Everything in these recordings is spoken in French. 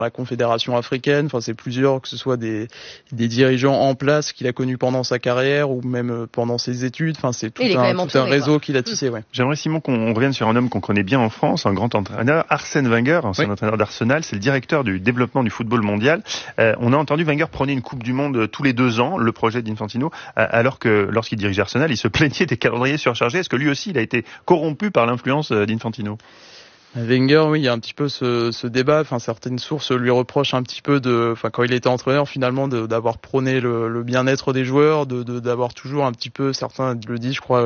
la Confédération africaine. Enfin, c'est plusieurs, que ce soit des dirigeants en place qu'il a connus pendant sa carrière ou même pendant ses études. Enfin, c'est tout un réseau qu'il a tissé. Ouais. J'aimerais, Simon, qu'on revienne sur un homme qu'on connaît bien en France, un grand entraîneur, Arsène Wenger, ancien entraîneur d'Arsenal. C'est le directeur du développement du football mondial. On a entendu Wenger prôner une Coupe du Monde tous les 2 ans, le projet d'Infantino, alors que lorsqu'il dirigeait Arsenal, il se plaignait des calendriers surchargés. Est-ce que lui aussi, il a été corrompu par l'influence d'Infantino? Wenger, oui, il y a un petit peu ce débat. Enfin, certaines sources lui reprochent un petit peu quand il était entraîneur, finalement, d'avoir prôné le bien-être des joueurs, d'avoir toujours un petit peu, certains le disent, je crois,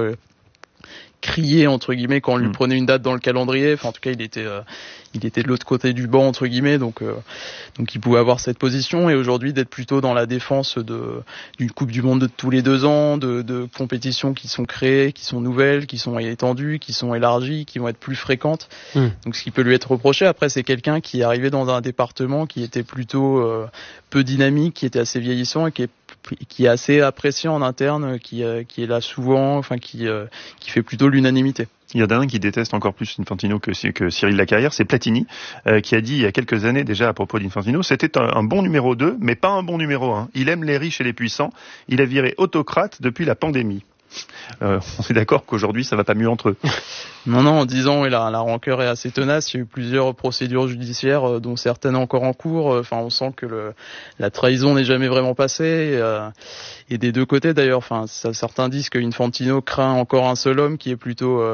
crié entre guillemets quand on lui prenait une date dans le calendrier. Enfin, en tout cas, il était de l'autre côté du banc entre guillemets, donc il pouvait avoir cette position. Et aujourd'hui, d'être plutôt dans la défense d'une Coupe du Monde de tous les 2 ans, de compétitions qui sont créées, qui sont nouvelles, qui sont étendues, qui sont élargies, qui vont être plus fréquentes. Donc, ce qui peut lui être reproché. Après, c'est quelqu'un qui est arrivé dans un département qui était plutôt peu dynamique, qui était assez vieillissant et qui est assez apprécié en interne, qui est là souvent, enfin qui fait plutôt l'unanimité. Il y en a un qui déteste encore plus Infantino que Cyril Lacarrière, c'est Platini, qui a dit il y a quelques années déjà à propos d'Infantino, c'était un bon numéro 2, mais pas un bon numéro 1. Il aime les riches et les puissants. Il a viré autocrate depuis la pandémie. On est d'accord qu'aujourd'hui ça va pas mieux entre eux. Non, en 10 ans, la rancœur est assez tenace. Il y a eu plusieurs procédures judiciaires, dont certaines encore en cours. Enfin, on sent que la trahison n'est jamais vraiment passée. Et des 2 côtés d'ailleurs. Enfin, certains disent qu'Infantino craint encore un seul homme, qui est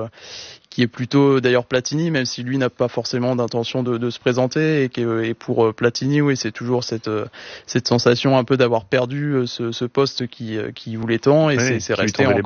plutôt d'ailleurs Platini, même si lui n'a pas forcément d'intention de se présenter, et pour Platini, oui, c'est toujours cette sensation un peu d'avoir perdu ce poste qui voulait tant, et oui, c'est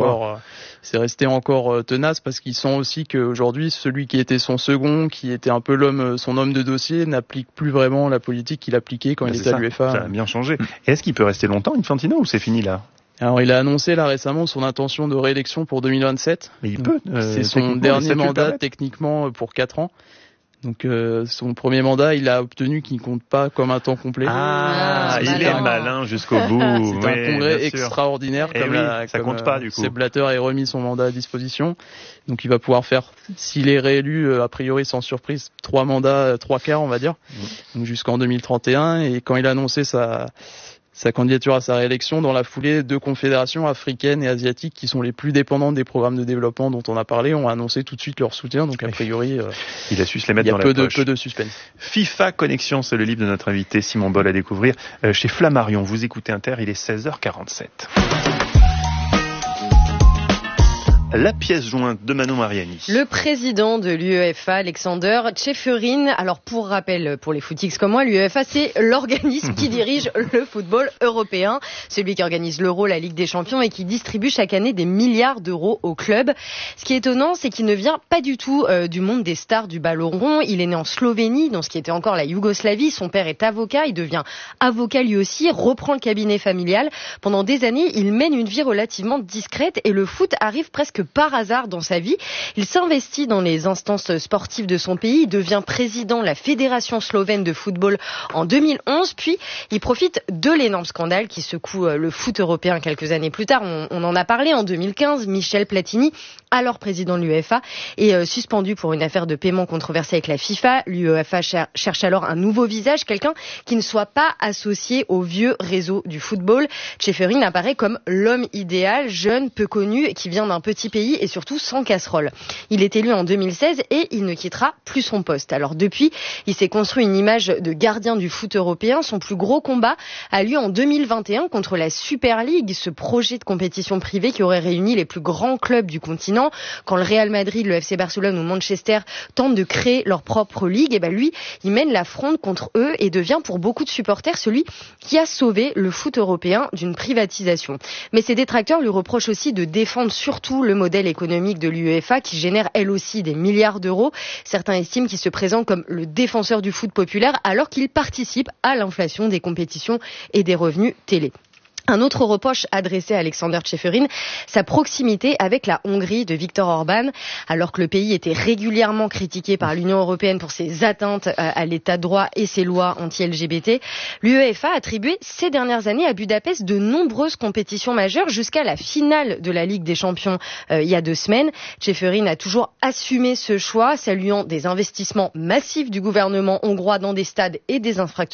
resté encore tenace, parce qu'il sent aussi qu'aujourd'hui, celui qui était son second, qui était un peu son homme de dossier, n'applique plus vraiment la politique qu'il appliquait quand il était à l'UEFA. Ça a bien changé. Et est-ce qu'il peut rester longtemps, Infantino, ou c'est fini là? Alors, il a annoncé là récemment son intention de réélection pour 2027. Mais il peut. C'est son dernier mandat techniquement pour 4 ans. Donc son premier mandat, il a obtenu qu'il ne compte pas comme un temps complet. Il est malin jusqu'au bout. C'est un congrès extraordinaire. Ça compte pas du coup. Sepp Blatter ait remis son mandat à disposition. Donc il va pouvoir faire, s'il est réélu, a priori sans surprise, 3 mandats, 3 quarts on va dire, donc jusqu'en 2031. Et quand il a annoncé sa candidature à sa réélection, dans la foulée, 2 confédérations africaines et asiatiques qui sont les plus dépendantes des programmes de développement dont on a parlé ont annoncé tout de suite leur soutien. Donc a priori, il a su se les mettre dans la poche. Peu de suspense. FIFA Connexion, c'est le livre de notre invité Simon Boll à découvrir chez Flammarion. Vous écoutez Inter, il est 16h47. La pièce jointe de Manon Mariani. Le président de l'UEFA, Alexander Čeferin. Alors, pour rappel, pour les footix comme moi, l'UEFA, c'est l'organisme qui dirige le football européen. Celui qui organise l'Euro, la Ligue des Champions et qui distribue chaque année des milliards d'euros aux clubs. Ce qui est étonnant, c'est qu'il ne vient pas du tout du monde des stars du ballon rond. Il est né en Slovénie, dans ce qui était encore la Yougoslavie. Son père est avocat. Il devient avocat lui aussi, reprend le cabinet familial. Pendant des années, il mène une vie relativement discrète et le foot arrive presque par hasard dans sa vie. Il s'investit dans les instances sportives de son pays, il devient président de la Fédération slovène de football en 2011, puis il profite de l'énorme scandale qui secoue le foot européen quelques années plus tard. On en a parlé en 2015, Michel Platini, alors président de l'UEFA, est suspendu pour une affaire de paiement controversée avec la FIFA. L'UEFA cherche alors un nouveau visage, quelqu'un qui ne soit pas associé au vieux réseau du football. Čeferin apparaît comme l'homme idéal, jeune, peu connu, qui vient d'un petit pays et surtout sans casserole. Il est élu en 2016 et il ne quittera plus son poste. Alors depuis, il s'est construit une image de gardien du foot européen. Son plus gros combat a lieu en 2021 contre la Super League, ce projet de compétition privée qui aurait réuni les plus grands clubs du continent. Quand le Real Madrid, le FC Barcelone ou Manchester tentent de créer leur propre ligue, et lui, il mène la fronde contre eux et devient pour beaucoup de supporters celui qui a sauvé le foot européen d'une privatisation. Mais ses détracteurs lui reprochent aussi de défendre surtout le modèle économique de l'UEFA qui génère elle aussi des milliards d'euros. Certains estiment qu'il se présente comme le défenseur du foot populaire alors qu'il participe à l'inflation des compétitions et des revenus télé. Un autre reproche adressé à Alexander Čeferin, sa proximité avec la Hongrie de Viktor Orban. Alors que le pays était régulièrement critiqué par l'Union européenne pour ses atteintes à l'état de droit et ses lois anti-LGBT, l'UEFA a attribué ces dernières années à Budapest de nombreuses compétitions majeures jusqu'à la finale de la Ligue des Champions il y a 2 semaines. Čeferin a toujours assumé ce choix, saluant des investissements massifs du gouvernement hongrois dans des stades et des infrastructures